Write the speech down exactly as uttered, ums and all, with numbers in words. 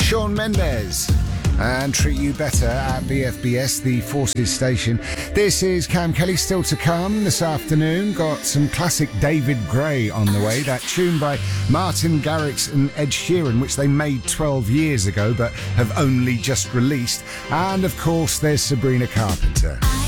Shawn Mendes and Treat You Better at B F B S, the Forces station. This is Cam Kelly, still to come this afternoon. Got some classic David Gray on the way. That tune by Martin Garrix and Ed Sheeran, which they made twelve years ago but have only just released. And of course, there's Sabrina Carpenter. I